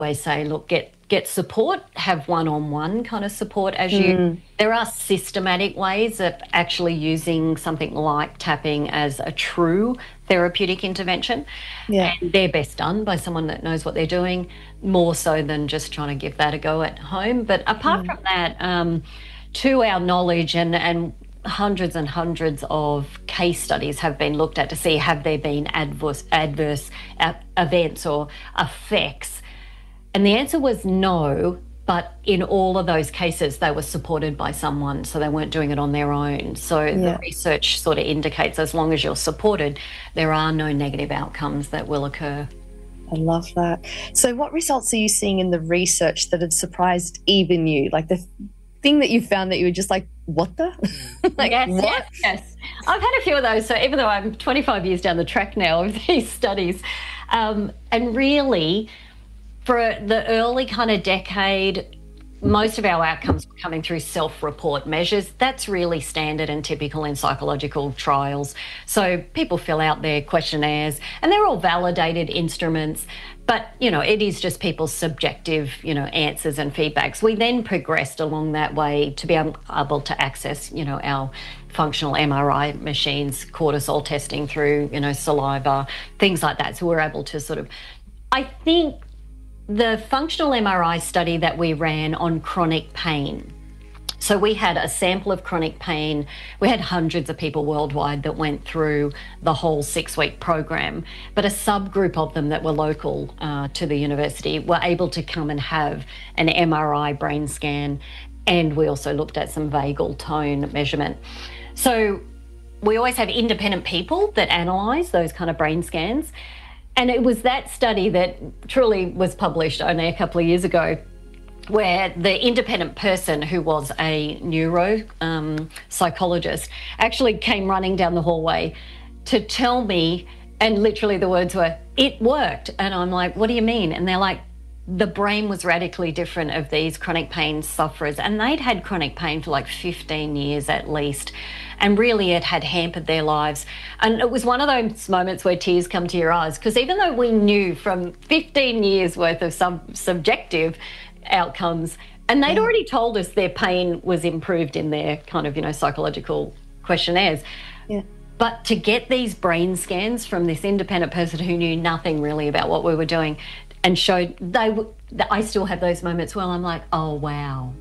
always say, look, get support, have one-on-one kind of support as you. There are systematic ways of actually using something like tapping as a true therapeutic intervention. Yeah. And they're best done by someone that knows what they're doing, more so than just trying to give that a go at home. But apart from that, to our knowledge, and hundreds and hundreds of case studies have been looked at to see have there been adverse events or effects. And the answer was no, but in all of those cases, they were supported by someone, so they weren't doing it on their own. So the research sort of indicates as long as you're supported, there are no negative outcomes that will occur. I love that. So what results are you seeing in the research that have surprised even you? Like the thing that you found that you were just like, what the? Like, what? Yes. I've had a few of those. So even though I'm 25 years down the track now of these studies, and really, for the early kind of decade, most of our outcomes were coming through self-report measures. That's really standard and typical in psychological trials. So people fill out their questionnaires and they're all validated instruments, but, it is just people's subjective, answers and feedbacks. We then progressed along that way to be able to access, our functional MRI machines, cortisol testing through, saliva, things like that. So we're able to I think the functional MRI study that we ran on chronic pain. So we had a sample of chronic pain. We had hundreds of people worldwide that went through the whole 6-week program, but a subgroup of them that were local to the university were able to come and have an MRI brain scan, and we also looked at some vagal tone measurement. So we always have independent people that analyse those kind of brain scans. And it was that study that truly was published only a couple of years ago, where the independent person who was a neuro psychologist actually came running down the hallway to tell me, and literally the words were, "It worked." And I'm like, "What do you mean?" And they're like, the brain was radically different of these chronic pain sufferers, and they'd had chronic pain for like 15 years at least, and really it had hampered their lives. And it was one of those moments where tears come to your eyes, because even though we knew from 15 years worth of some subjective outcomes, and they'd already told us their pain was improved in their kind of, psychological questionnaires. Yeah. But to get these brain scans from this independent person who knew nothing really about what we were doing, and showed I still have those moments where I'm like, oh, wow.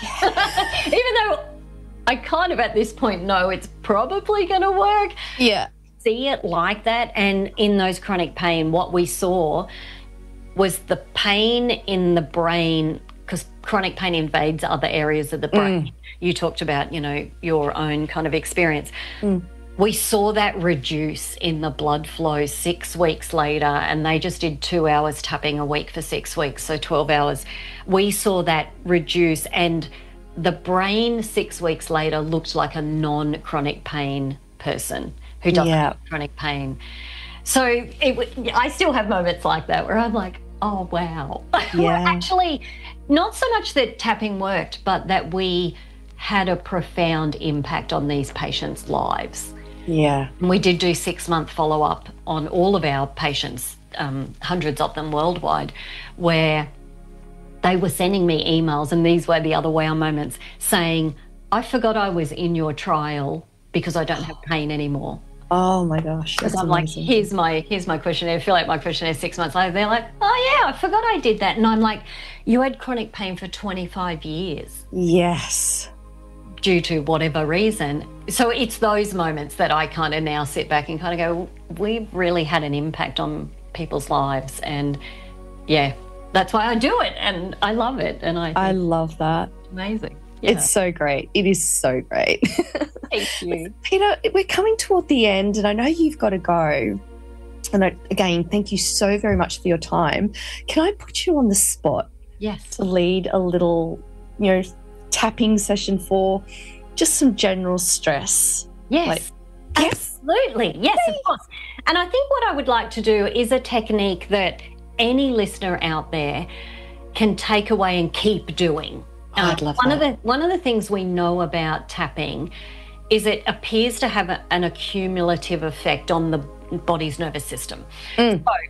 Even though I kind of at this point know it's probably going to work. Yeah. See it like that. And in those chronic pain, what we saw was the pain in the brain, because chronic pain invades other areas of the brain. You talked about, your own kind of experience. We saw that reduce in the blood flow 6 weeks later, and they just did 2 hours tapping a week for 6 weeks, so 12 hours. We saw that reduce, and the brain 6 weeks later looked like a non-chronic pain person who doesn't have chronic pain. So I still have moments like that where I'm like, oh, wow. Well, actually, not so much that tapping worked, but that we had a profound impact on these patients' lives. Yeah. And we did do 6-month follow-up on all of our patients, hundreds of them worldwide, where they were sending me emails, and these were the other wow moments, saying, I forgot I was in your trial because I don't have pain anymore. Oh my gosh. Because I'm amazing. Like, here's my questionnaire. Fill out my questionnaire 6 months later. They're like, oh yeah, I forgot I did that. And I'm like, you had chronic pain for 25 years. Yes. Due to whatever reason. So it's those moments that I kind of now sit back and kind of go, we've really had an impact on people's lives. And yeah, that's why I do it. And I love it. And I love that. It's amazing. Yeah. It's so great. It is so great. Thank you. Peter, we're coming toward the end, and I know you've got to go. And again, thank you so very much for your time. Can I put you on the spot? Yes. To lead a little, tapping session for just some general stress? Yes. Absolutely. Yes, of course. And I think what I would like to do is a technique that any listener out there can take away and keep doing. I'd love that. One of the things we know about tapping is it appears to have an accumulative effect on the body's nervous system. So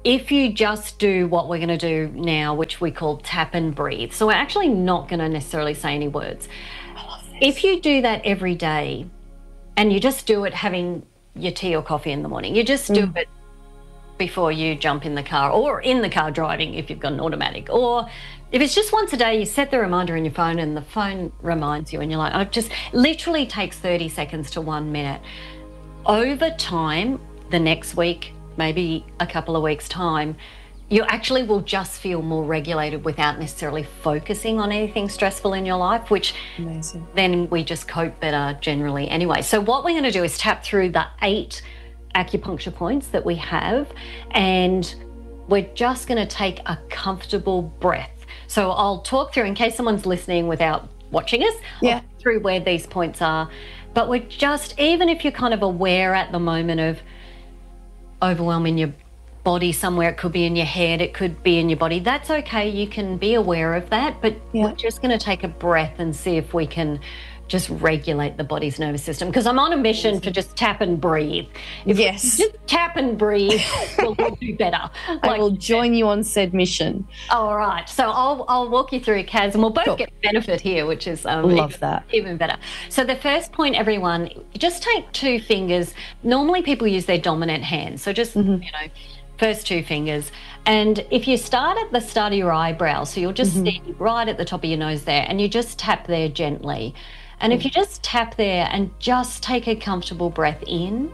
if you just do what we're going to do now, which we call tap and breathe, so we're actually not going to necessarily say any words. If you do that every day and you just do it having your tea or coffee in the morning, you just do it before you jump in the car, or in the car driving if you've got an automatic, or if it's just once a day, you set the reminder in your phone and the phone reminds you and you're like, oh, it just literally takes 30 seconds to 1 minute. Over time, the next week, maybe a couple of weeks' time, you actually will just feel more regulated without necessarily focusing on anything stressful in your life, which then we just cope better generally anyway. So what we're going to do is tap through the 8 acupuncture points that we have, and we're just going to take a comfortable breath. So I'll talk through, in case someone's listening without watching us, I'll talk through where these points are. But we're just, even if you're kind of aware at the moment of overwhelm in your body somewhere, it could be in your head, it could be in your body, that's okay. You can be aware of that, but we're just going to take a breath and see if we can just regulate the body's nervous system, because I'm on a mission to just tap and breathe. If we just tap and breathe, we'll do better. I will join you on said mission. All right. So I'll walk you through, Kaz, and we'll both get benefit here, which is even better. So the first point, everyone, just take 2 fingers. Normally people use their dominant hand. So just, first 2 fingers. And if you start at the start of your eyebrow, so you'll just see right at the top of your nose there, and you just tap there gently. And if you just tap there and just take a comfortable breath in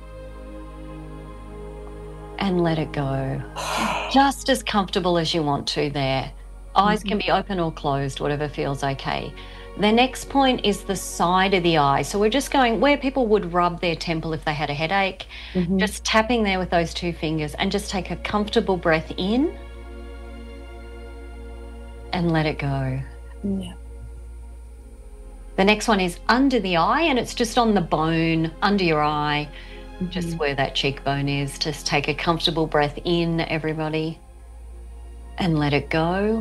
and let it go. Just as comfortable as you want to there. Eyes can be open or closed, whatever feels okay. The next point is the side of the eye. So we're just going where people would rub their temple if they had a headache, just tapping there with those 2 fingers, and just take a comfortable breath in and let it go. Yeah. The next one is under the eye, and it's just on the bone under your eye, just where that cheekbone is. Just take a comfortable breath in, everybody, and let it go.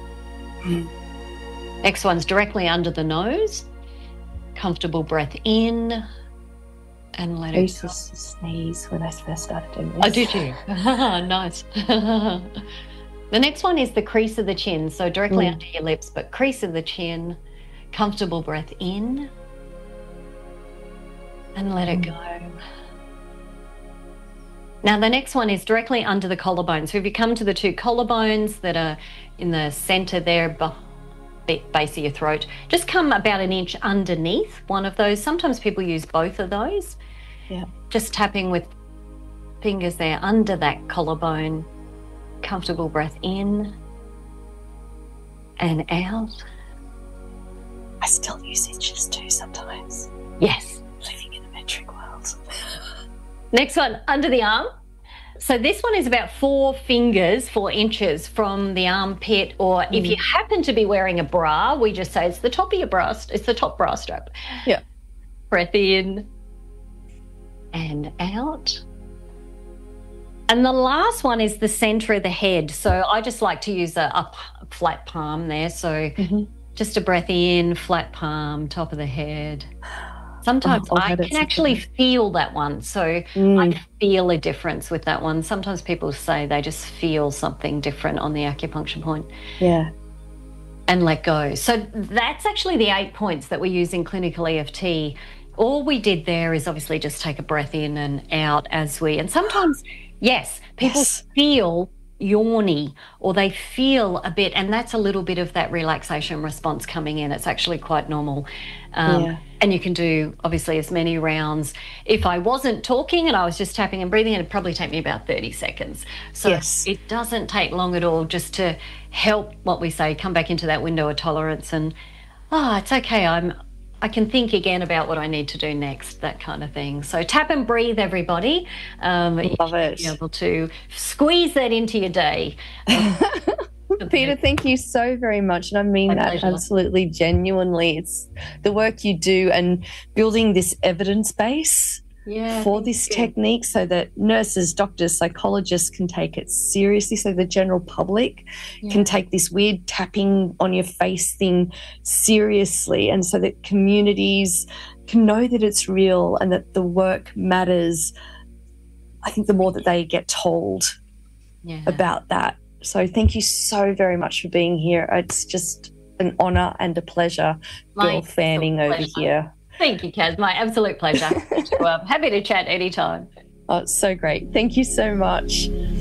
Next one's directly under the nose. Comfortable breath in and let it go. I used to sneeze when I first started doing this. Oh, did you? Nice. The next one is the crease of the chin, so directly under your lips, but crease of the chin. Comfortable breath in and let it go. Now the next one is directly under the collarbone. So if you come to the 2 collarbones that are in the center there, base of your throat, just come about 1 inch underneath one of those. Sometimes people use both of those. Yeah. Just tapping with fingers there under that collarbone. Comfortable breath in and out. I still use inches too sometimes. Yes. Living in a metric world. Next one, under the arm. So this one is about 4 fingers, 4 inches from the armpit, or if you happen to be wearing a bra, we just say it's the top of your bra, it's the top bra strap. Yeah. Breath in and out. And the last one is the center of the head. So I just like to use a flat palm there. So just a breath in, flat palm, top of the head. Sometimes I can actually feel that one. So I feel a difference with that one. Sometimes people say they just feel something different on the acupuncture point. Yeah. And let go. So that's actually the 8 points that we use in clinical EFT. All we did there is obviously just take a breath in and out and sometimes, people feel yawny, or they feel a bit, and that's a little bit of that relaxation response coming in. It's actually quite normal. And you can do obviously as many rounds. If I wasn't talking and I was just tapping and breathing, it'd probably take me about 30 seconds. So it doesn't take long at all, just to help, what we say, come back into that window of tolerance and, it's okay, I can think again about what I need to do next, that kind of thing. So tap and breathe, everybody. Love it. Be able to squeeze that into your day. Peta, thank you so very much. And I mean that absolutely genuinely. It's the work you do and building this evidence base for this technique so that nurses, doctors, psychologists can take it seriously, so the general public can take this weird tapping on your face thing seriously, and so that communities can know that it's real and that the work matters. I think the more that they get told about that. So thank you so very much for being here. It's just an honour and a pleasure girl fanning over here. Thank you, Kaz. My absolute pleasure. Happy to chat anytime. Oh, it's so great. Thank you so much.